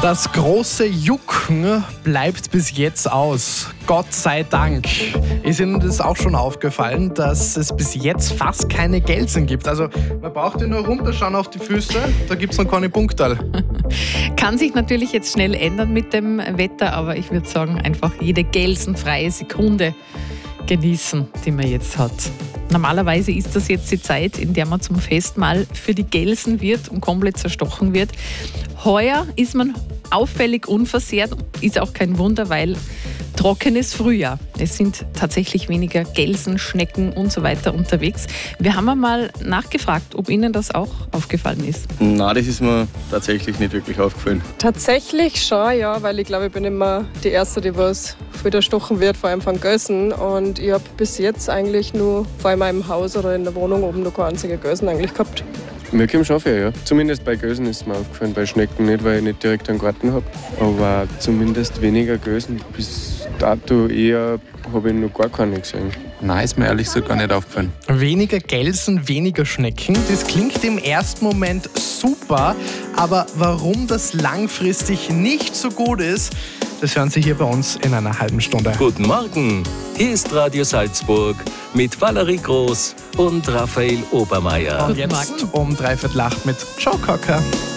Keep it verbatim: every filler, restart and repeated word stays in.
Das große Jucken bleibt bis jetzt aus. Gott sei Dank. Ist Ihnen das auch schon aufgefallen, dass es bis jetzt fast keine Gelsen gibt? Also man braucht ja nur runterschauen auf die Füße, da gibt es noch keine Punkte. Kann sich natürlich jetzt schnell ändern mit dem Wetter, aber ich würde sagen, einfach jede gelsenfreie Sekunde genießen, die man jetzt hat. Normalerweise ist das jetzt die Zeit, in der man zum Festmahl für die Gelsen wird und komplett zerstochen wird. Heuer ist man auffällig unversehrt, ist auch kein Wunder, weil trockenes Frühjahr. Es sind tatsächlich weniger Gelsen, Schnecken und so weiter unterwegs. Wir haben einmal nachgefragt, ob Ihnen das auch aufgefallen ist. Nein, das ist mir tatsächlich nicht wirklich aufgefallen. Tatsächlich schon, ja, weil ich glaube, ich bin immer die Erste, die was wieder stochen wird, vor allem von Gösen. Und ich habe bis jetzt eigentlich nur, vor allem in meinem Haus oder in der Wohnung oben, noch keine einzige Gösen eigentlich gehabt. Mir kommt schon viel, ja. Zumindest bei Gösen ist mir aufgefallen, bei Schnecken nicht, weil ich nicht direkt einen Garten habe. Aber zumindest weniger Gösen. Bis dato eher habe ich noch gar keine gesehen. Nein, ist mir ehrlich gesagt gar nicht aufgefallen. Weniger Gelsen, weniger Schnecken. Das klingt im ersten Moment super, aber warum das langfristig nicht so gut ist, das hören Sie hier bei uns in einer halben Stunde. Guten Morgen, hier ist Radio Salzburg mit Valerie Groß und Raphael Obermeier. Und jetzt um dreiviertel acht mit Joe Cocker.